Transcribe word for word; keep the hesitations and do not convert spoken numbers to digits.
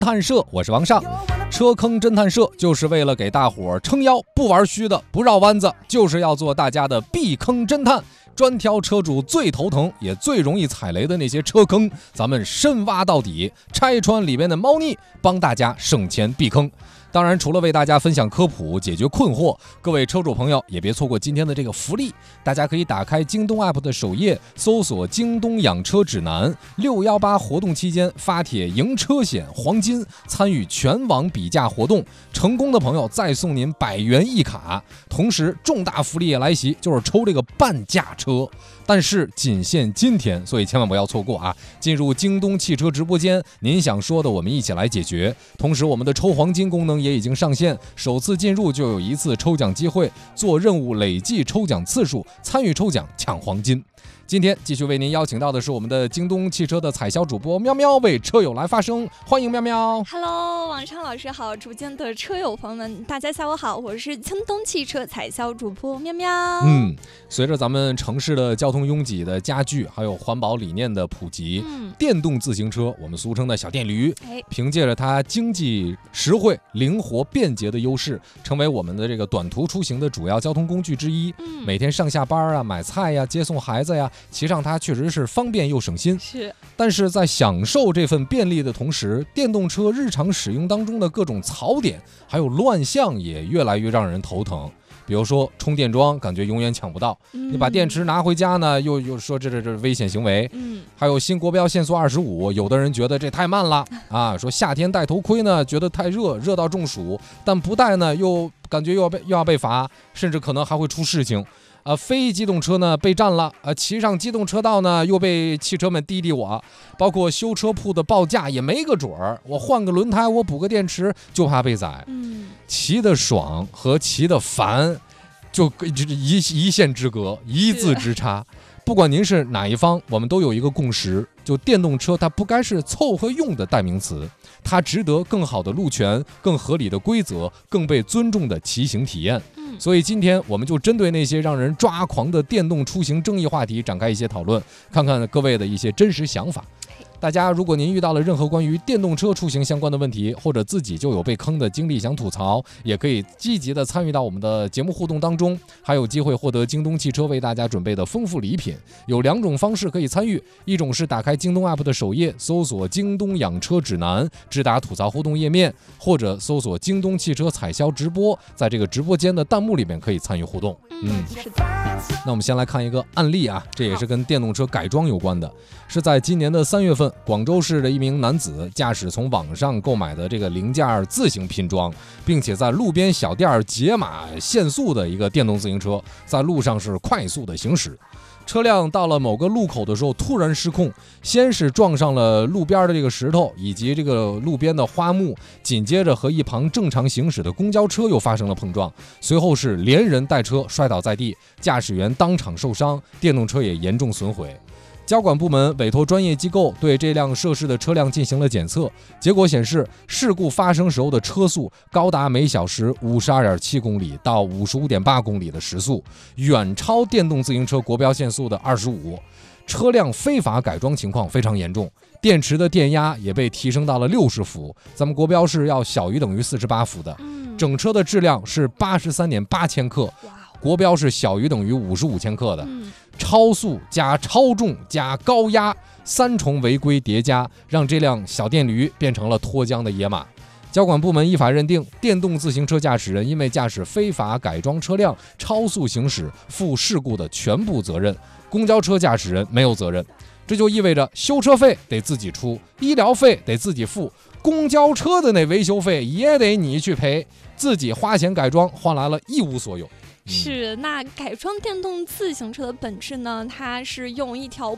探社，我是王上。车坑侦探社就是为了给大伙儿撑腰，不玩虚的，不绕弯子，就是要做大家的避坑侦探，专挑车主最头疼也最容易踩雷的那些车坑，咱们深挖到底，拆穿里面的猫腻，帮大家省钱避坑。当然，除了为大家分享科普、解决困惑，各位车主朋友也别错过今天的这个福利。大家可以打开京东 A P P 的首页，搜索京东养车指南，六一八活动期间发帖赢车险黄金，参与全网比价活动，成功的朋友再送您百元一卡。同时，重大福利也来袭，就是抽这个半价车。但是仅限今天，所以千万不要错过啊！进入京东汽车直播间，您想说的我们一起来解决。同时，我们的抽黄金功能也已经上线，首次进入就有一次抽奖机会，做任务累计抽奖次数，参与抽奖抢黄金。今天继续为您邀请到的是我们的京东汽车的采销主播喵喵，为车友来发声，欢迎喵喵。 Hello， 王昌老师好，直播间的车友朋友们，大家下午好，我是京东汽车采销主播喵喵。 嗯，随着咱们城市的交通拥挤的加剧，还有环保理念的普及，嗯、电动自行车，我们俗称的小电驴，哎、凭借着它经济实惠、灵活、便捷的优势，成为我们的这个短途出行的主要交通工具之一。嗯、每天上下班啊、买菜呀、接送孩子呀。骑上它确实是方便又省心， 是。 但是在享受这份便利的同时，电动车日常使用当中的各种槽点还有乱象也越来越让人头疼。比如说充电桩感觉永远抢不到，嗯、你把电池拿回家呢，又又说这这这危险行为。嗯，还有新国标限速二十五，有的人觉得这太慢了啊，说夏天戴头盔呢，觉得太热，热到中暑，但不戴呢又感觉又要被又要被罚，甚至可能还会出事情。呃，非机动车呢被占了，呃，骑上机动车道呢又被汽车们滴滴我，包括修车铺的报价也没个准儿，我换个轮胎，我补个电池，就怕被宰。嗯，骑得爽和骑得烦，就一一线之隔，一字之差。不管您是哪一方，我们都有一个共识，就电动车它不该是凑合用的代名词，它值得更好的路权、更合理的规则、更被尊重的骑行体验。所以今天我们就针对那些让人抓狂的电动出行争议话题展开一些讨论，看看各位的一些真实想法。大家如果您遇到了任何关于电动车出行相关的问题，或者自己就有被坑的经历想吐槽，也可以积极的参与到我们的节目互动当中，还有机会获得京东汽车为大家准备的丰富礼品。有两种方式可以参与，一种是打开京东 A P P 的首页，搜索京东养车指南，直达吐槽互动页面，或者搜索京东汽车采销直播，在这个直播间的弹幕里面可以参与互动。 嗯，是的。 那我们先来看一个案例啊，这也是跟电动车改装有关的，是在今年的三月份，广州市的一名男子驾驶从网上购买的这个零件自行拼装，并且在路边小店解码限速的一个电动自行车，在路上是快速的行驶。车辆到了某个路口的时候突然失控，先是撞上了路边的这个石头以及这个路边的花木，紧接着和一旁正常行驶的公交车又发生了碰撞，随后是连人带车摔倒在地，驾驶员当场受伤，电动车也严重损毁。交管部门委托专业机构对这辆涉事的车辆进行了检测，结果显示事故发生时候的车速高达每小时五十二点七公里到五十五点八公里的时速，远超电动自行车国标限速的二十五。车辆非法改装情况非常严重，电池的电压也被提升到了六十伏，咱们国标是要小于等于四十八伏的。整车的质量是八十三点八千克，国标是小于等于五十五千克的。超速加超重加高压三重违规叠加，让这辆小电驴变成了脱缰的野马。交管部门依法认定，电动自行车驾驶人因为驾驶非法改装车辆超速行驶，负事故的全部责任，公交车驾驶人没有责任。这就意味着修车费得自己出，医疗费得自己付，公交车的那维修费也得你去赔，自己花钱改装换来了一无所有。 是，那改装电动自行车的本质呢？它是用一条